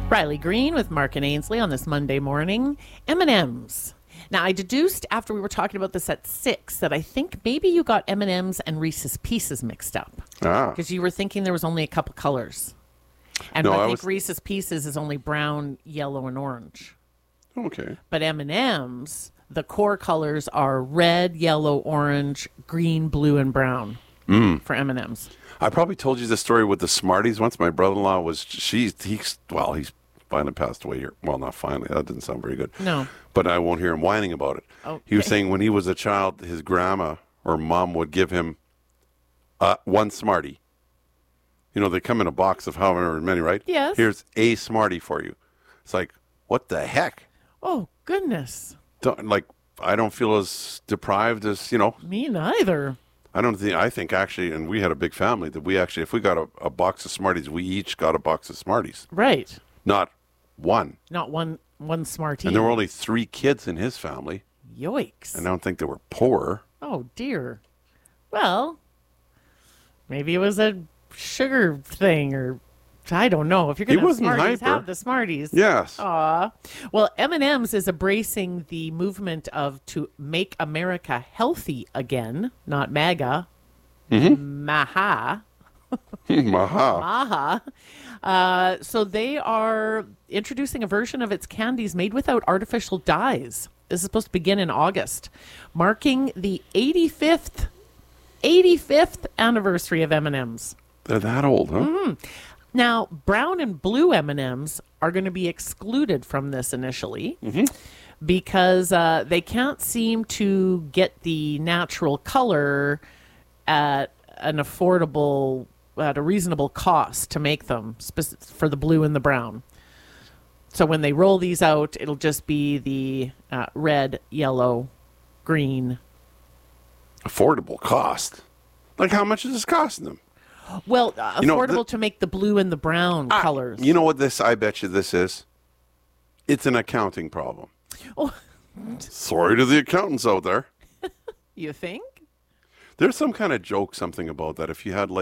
Riley Green with Mark and Ainsley on this Monday morning. M&M's. Now, I deduced after we were talking about this at 6 that I think maybe you got M&M's and Reese's Pieces mixed up. Because you were thinking there was only a couple colors. And no, I think Reese's Pieces is only brown, yellow, and orange. Okay. But M&M's, the core colors are red, yellow, orange, green, blue, and brown for M&M's. I probably told you the story with the Smarties once. My brother-in-law was, he's finally passed away here. Well, not finally. That didn't sound very good. No. But I won't hear him whining about it. Okay. He was saying when he was a child, his grandma or mom would give him one Smartie. You know, they come in a box of however many, right? Yes. Here's a Smartie for you. It's like, what the heck? Oh, goodness. I don't feel as deprived as, you know. Me neither. I think actually, and we had a big family, that we actually, if we got a box of Smarties, we each got a box of Smarties. Right. Not one. Not one Smartie. And there were only 3 kids in his family. Yoicks. And I don't think they were poor. Oh, dear. Well, maybe it was a sugar thing, or I don't know. If you're going to have Smarties, have the Smarties. Yes. Aw. Well, M&M's is embracing the movement of to make America healthy again, not MAGA. Maha. Maha. So they are introducing a version of its candies made without artificial dyes. This is supposed to begin in August, marking the 85th anniversary of M&M's. They're that old, huh? Mm-hmm. Now, brown and blue M&Ms are going to be excluded from this initially because they can't seem to get the natural color at a reasonable cost to make them for the blue and the brown. So when they roll these out, it'll just be the red, yellow, green. Affordable cost. Like how much is this costing them? Well, affordable to make the blue and the brown colors. You know what I bet you this is? It's an accounting problem. Oh. Sorry to the accountants out there. You think? There's some kind of joke, something about that. If you had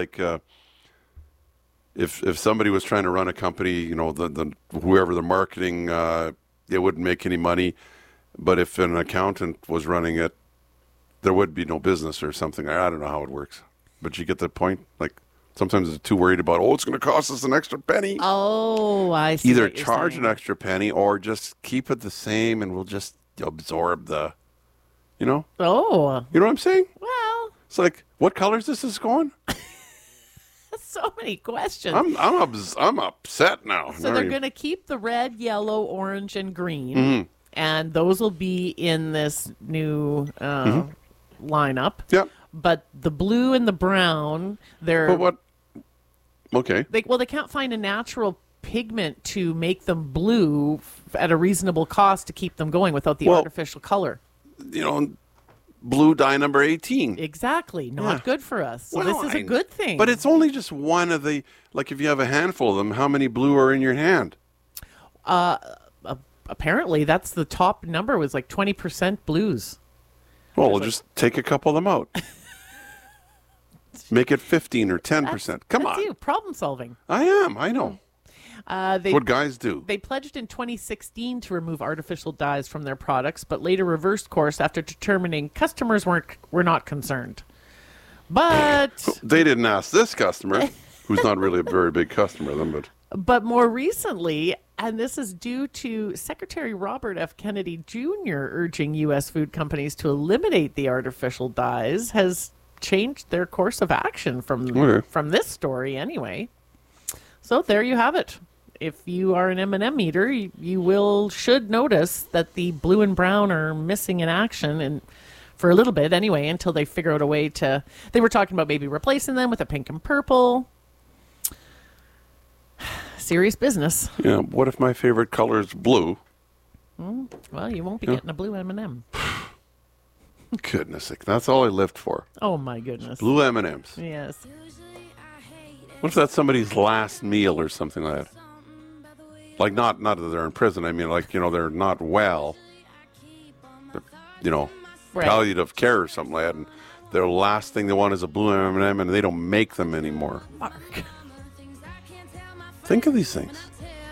if somebody was trying to run a company, you know, the whoever the marketing, it wouldn't make any money. But if an accountant was running it, there would be no business or something. I don't know how it works. But you get the point? Like, sometimes they're too worried about, it's going to cost us an extra penny. Oh, I see. Either charge an extra penny or just keep it the same and we'll just absorb the, you know? Oh. You know what I'm saying? Well. It's like, what color is this going? So many questions. I'm upset now. So they're going to keep the red, yellow, orange, and green. And those will be in this new lineup. Yep. But the blue and the brown, they're... But what? Okay. They can't find a natural pigment to make them blue at a reasonable cost to keep them going without the artificial color. You know, blue dye number 18. Exactly. Not good for us. So this is a good thing. But it's only just one of the... Like, if you have a handful of them, how many blue are in your hand? Apparently, that's the top number was like 20% blues. Well, we'll just take a couple of them out. Make it 15 or 10%. Come on. You. Problem solving. I am. I know. What guys do. They pledged in 2016 to remove artificial dyes from their products, but later reversed course after determining customers were not concerned. But they didn't ask this customer, who's not really a very big customer of them, but more recently, and this is due to Secretary Robert F. Kennedy Jr. urging U.S. food companies to eliminate the artificial dyes, has changed their course of action from this story anyway. So there you have it. If you are an M&M eater, you should notice that the blue and brown are missing in action, and for a little bit anyway, until they figure out a way to... They were talking about maybe replacing them with a pink and purple. Serious business. Yeah, what if my favorite color is blue? Well, you won't be getting a blue M&M. Goodness sake, that's all I lived for. Oh, my goodness. Blue M&Ms. Yes. What if that's somebody's last meal or something like that? Like, not that they're in prison. I mean, like, you know, they're not well. They're, you know, palliative care or something like that. And their last thing they want is a blue M&M, and they don't make them anymore. Mark. Think of these things.